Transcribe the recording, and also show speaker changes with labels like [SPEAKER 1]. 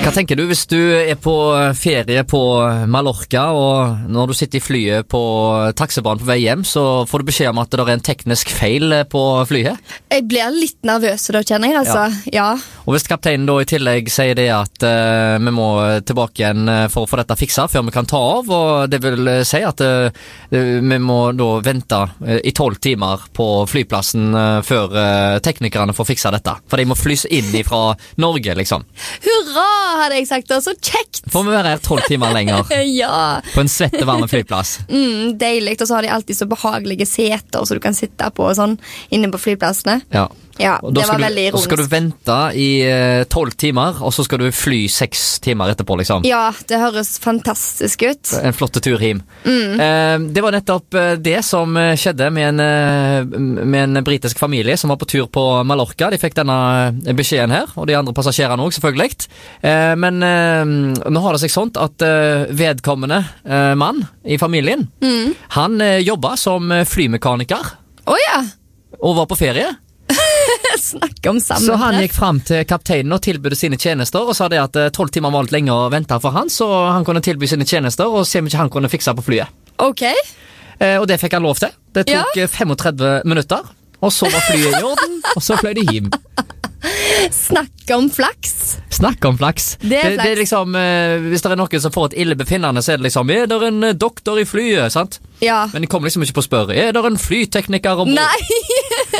[SPEAKER 1] Hva tenker du hvis du på ferie på Mallorca, og når du sitter i flyet på taxibanen på vei hjem, så får du beskjed om at det en teknisk feil på flyet?
[SPEAKER 2] Jeg blir litt nervøs da, kjenner jeg, altså. Ja.
[SPEAKER 1] Og hvis kapteinen da i tillegg sier det at vi må tilbake igjen for å få dette fiksa før vi kan ta av, og det vil si at vi må da vente i 12 timer på flyplassen før teknikerne får fiksa dette. For de må flys inn fra Norge, liksom.
[SPEAKER 2] Hurra, hadde jeg sagt, det så kjekt!
[SPEAKER 1] Får vi være her 12 timer lenger.
[SPEAKER 2] Ja.
[SPEAKER 1] På en svette varme flyplass.
[SPEAKER 2] Deilig, og så har de alltid så behagelige seter så du kan sitte på og sånn inne på flyplassene.
[SPEAKER 1] Ja.
[SPEAKER 2] Ja, det var veldig ironisk.
[SPEAKER 1] Og skal du vente i 12 timer, og så skal du fly 6 timer etterpå, liksom.
[SPEAKER 2] Ja, det høres fantastisk ut.
[SPEAKER 1] En flott tur hjem. Det var nettopp det som skjedde med en britisk familie som var på tur på Mallorca. De fikk denne beskjeden her, og de andre passasjerene også, selvfølgelig. Men nå har det seg sånt at vedkommende mann i familien, han jobbet som flymekaniker.
[SPEAKER 2] Ja.
[SPEAKER 1] Og var på ferie.
[SPEAKER 2] Snakk om sammen.
[SPEAKER 1] Så han gikk frem til kapteinen og tilbød sine tjenester, og sa det at 12 timer var litt lenge å vente for han, så han kunne tilby sine tjenester og se om ikke han kunne fikse på flyet.
[SPEAKER 2] Ok.
[SPEAKER 1] Og det fikk han lov til. Det tok 35 minutter, og så var flyet i orden, og så fløy de hjem.
[SPEAKER 2] Snakk om flaks.
[SPEAKER 1] Snakk om flaks. Det er liksom, hvis det noen som får et illebefinnende, så er det liksom, det en doktor i flyet, sant?
[SPEAKER 2] Ja.
[SPEAKER 1] Men de kommer liksom ikke på å spørre, det en flytekniker om bord?
[SPEAKER 2] Nei.